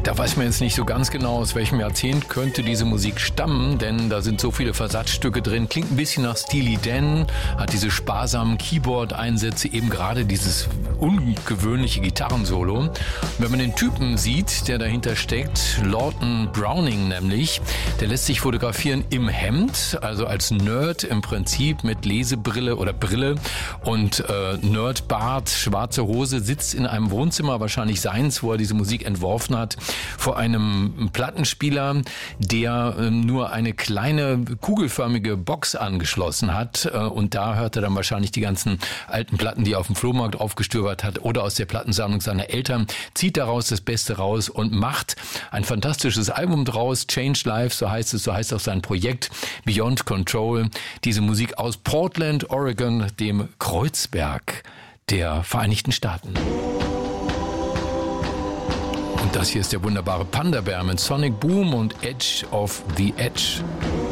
Da weiß man jetzt nicht so ganz genau, aus welchem Jahrzehnt könnte diese Musik stammen, denn da sind so viele Versatzstücke drin. Klingt ein bisschen nach Steely Dan, hat diese sparsamen Keyboard-Einsätze, eben gerade dieses ungewöhnliche Gitarrensolo. Und wenn man den Typen sieht, der dahinter steckt, Lawton Browning nämlich, der lässt sich fotografieren im Hemd, also als Nerd im Prinzip mit Lesebrille oder Brille und Nerdbart, schwarze Hose, sitzt in einem Wohnzimmer, wahrscheinlich seins, wo er diese Musik entworfen hat, vor einem Plattenspieler, der nur eine kleine kugelförmige Box angeschlossen hat, und da hört er dann wahrscheinlich die ganzen alten Platten, die er auf dem Flohmarkt aufgestöbert hat oder aus der Plattensammlung seiner Eltern, zieht daraus das Beste raus und macht ein fantastisches Album draus, Change Lives, so heißt es, so heißt auch sein Projekt Beyond Control, diese Musik aus Portland, Oregon, dem Kreuzberg der Vereinigten Staaten. Und das hier ist der wunderbare Panda Bear mit Sonic Boom und Edge of the Edge.